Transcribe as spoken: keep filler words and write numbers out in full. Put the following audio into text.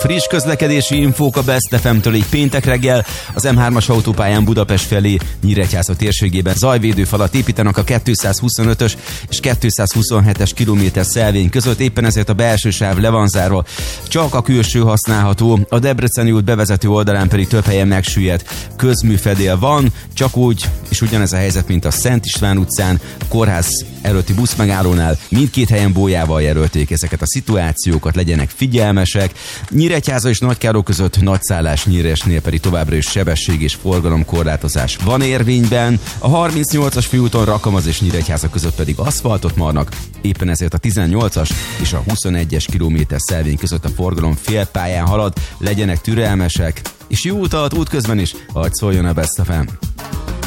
Friss közlekedési infók a Best ef em-től így péntek reggel. Az em hármas autópályán Budapest felé Nyíregyháza térségében zajvédőfalat építenek a kétszázhuszonötös és kétszázhuszonhetes kilométer szelvény között, éppen ezért a belső sáv le van zárva. Csak a külső használható, a Debreceni út bevezető oldalán pedig több helyen megsüllyedt közműfedél van, csak úgy, és ugyanez a helyzet, mint a Szent István utcán, kórház előtti buszmegállónál. Mindkét helyen bójával jelölték ezeket a szituációkat, legyenek figyelmesek. Nyíregyháza és Nagykálló között nagyszállás, Nyíresnél pedig továbbra is sebesség és forgalomkorlátozás van érvényben. A harmincnyolcas főúton Rakamaz és Nyíregyháza között pedig aszfaltot marnak, éppen ezért a tizennyolcas és a huszonegyes kilométer szelvény között a forgalom félpályán halad, legyenek türelmesek, és jó utat útközben is, hadd szóljon a Best ef em.